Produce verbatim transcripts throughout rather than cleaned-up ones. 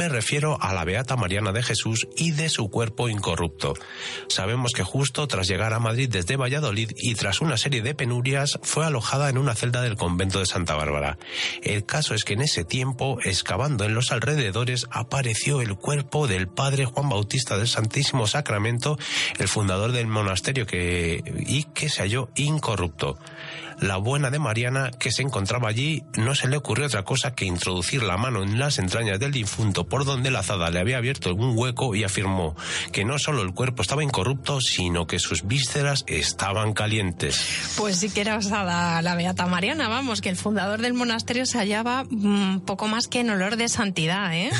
Me refiero a la Beata Mariana de Jesús y de su cuerpo incorrupto. Sabemos que justo tras llegar a Madrid desde Valladolid y tras una serie de penurias fue alojada en una celda del convento de Santa Bárbara. El caso es que en ese tiempo, excavando en los alrededores, apareció el cuerpo del padre Juan Bautista del Santísimo Sacramento, el fundador del monasterio que, y que se halló incorrupto. La buena de Mariana, que se encontraba allí, no se le ocurrió otra cosa que introducir la mano en las entrañas del difunto por donde la azada le había abierto un hueco y afirmó que no solo el cuerpo estaba incorrupto, sino que sus vísceras estaban calientes. Pues sí que era osada la Beata Mariana, vamos, que el fundador del monasterio se hallaba mmm, poco más que en olor de santidad, ¿eh?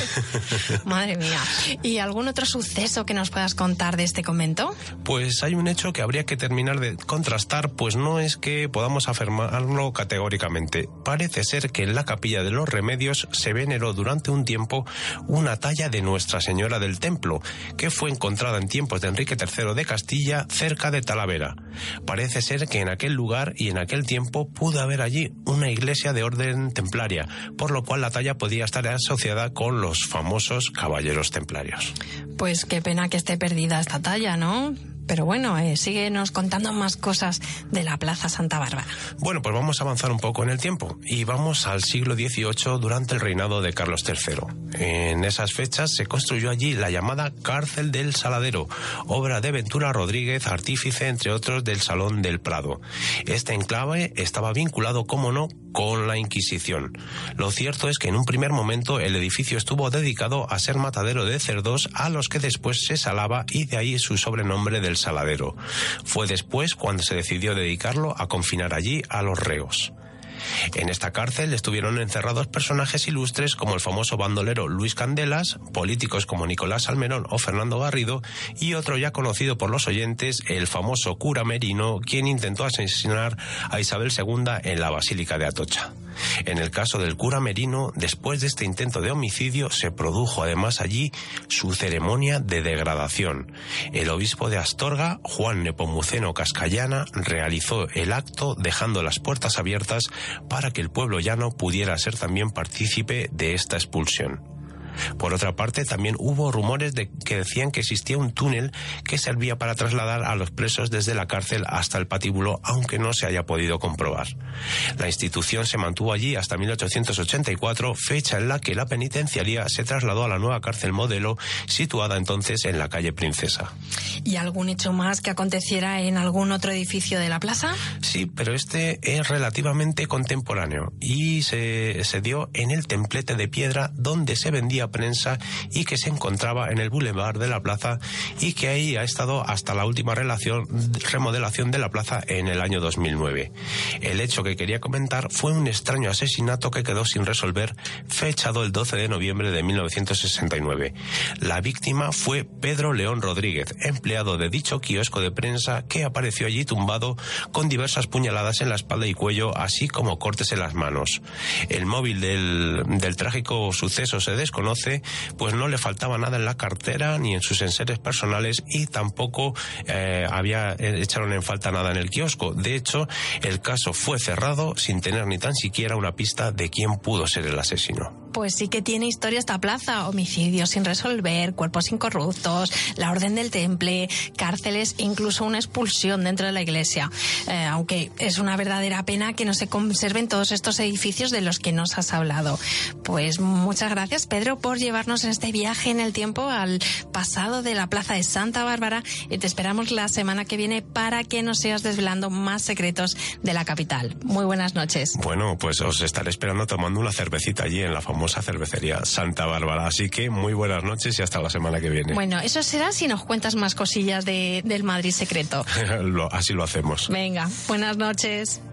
Madre mía. ¿Y algún otro suceso que nos puedas contar de este convento? Pues hay un hecho que habría que terminar de contrastar, pues no es que podamos afirmarlo categóricamente. Parece ser que en la capilla de los Remedios se veneró durante un tiempo una talla de Nuestra Señora del Templo, que fue encontrada en tiempos de Enrique tercero de Castilla, cerca de Talavera. Parece ser que en aquel lugar y en aquel tiempo pudo haber allí una iglesia de orden templaria, por lo cual la talla podía estar asociada con los famosos caballeros templarios. Pues qué pena que esté perdida esta talla, ¿no? Pero bueno, eh, síguenos contando más cosas de la Plaza Santa Bárbara. Bueno, pues vamos a avanzar un poco en el tiempo y vamos al siglo dieciocho durante el reinado de Carlos tercero. En esas fechas se construyó allí la llamada Cárcel del Saladero, obra de Ventura Rodríguez, artífice entre otros del Salón del Prado. Este enclave estaba vinculado, como no, con la Inquisición. Lo cierto es que en un primer momento el edificio estuvo dedicado a ser matadero de cerdos, a los que después se salaba, y de ahí su sobrenombre del Saladero. Fue después cuando se decidió dedicarlo a confinar allí a los reos. En esta cárcel estuvieron encerrados personajes ilustres como el famoso bandolero Luis Candelas, políticos como Nicolás Almerón o Fernando Garrido, y otro ya conocido por los oyentes, el famoso cura Merino, quien intentó asesinar a Isabel segunda en la Basílica de Atocha. En el caso del cura Merino, después de este intento de homicidio, se produjo además allí su ceremonia de degradación. El obispo de Astorga, Juan Nepomuceno Cascallana, realizó el acto dejando las puertas abiertas para que el pueblo llano pudiera ser también partícipe de esta expulsión. Por otra parte, también hubo rumores de que decían que existía un túnel que servía para trasladar a los presos desde la cárcel hasta el patíbulo, aunque no se haya podido comprobar. La institución se mantuvo allí hasta mil ochocientos ochenta y cuatro, fecha en la que la penitenciaría se trasladó a la nueva cárcel modelo, situada entonces en la calle Princesa. ¿Y algún hecho más que aconteciera en algún otro edificio de la plaza? Sí, pero este es relativamente contemporáneo y se, se dio en el templete de piedra donde se vendía prensa y que se encontraba en el boulevard de la plaza, y que ahí ha estado hasta la última relación, remodelación de la plaza en el año dos mil nueve. El hecho que quería comentar fue un extraño asesinato que quedó sin resolver, fechado el doce de noviembre de mil novecientos sesenta y nueve. La víctima fue Pedro León Rodríguez, empleado de dicho kiosco de prensa, que apareció allí tumbado con diversas puñaladas en la espalda y cuello, así como cortes en las manos. El móvil del, del trágico suceso se desconoce, pues no le faltaba nada en la cartera ni en sus enseres personales, y tampoco eh, había echaron en falta nada en el kiosco. De hecho, el caso fue cerrado sin tener ni tan siquiera una pista de quién pudo ser el asesino. Pues sí que tiene historia esta plaza: homicidios sin resolver, cuerpos incorruptos, la Orden del Temple, cárceles, incluso una expulsión dentro de la iglesia. Eh, aunque es una verdadera pena que no se conserven todos estos edificios de los que nos has hablado. Pues muchas gracias, Pedro, por llevarnos en este viaje en el tiempo al pasado de la Plaza de Santa Bárbara, y te esperamos la semana que viene para que nos sigas desvelando más secretos de la capital. Muy buenas noches. Bueno, pues os estaré esperando tomando una cervecita allí en la famosa cervecería Santa Bárbara, así que muy buenas noches y hasta la semana que viene. Bueno, eso será si nos cuentas más cosillas de, del Madrid secreto. lo, así lo hacemos. Venga, buenas noches.